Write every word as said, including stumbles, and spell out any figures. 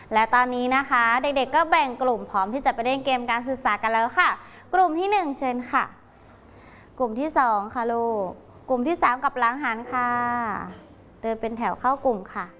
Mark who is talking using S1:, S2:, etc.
S1: และตอนนี้นะคะเด็กๆก็แบ่งกลุ่มพร้อมที่จะไปเล่นเกมการศึกษากันแล้วค่ะกลุ่มที่หนึ่งเชิญค่ะกลุ่มที่สองค่ะลูกกลุ่มที่สามกับหลังหันค่ะเดินเป็นแถวเข้ากลุ่มค่ะ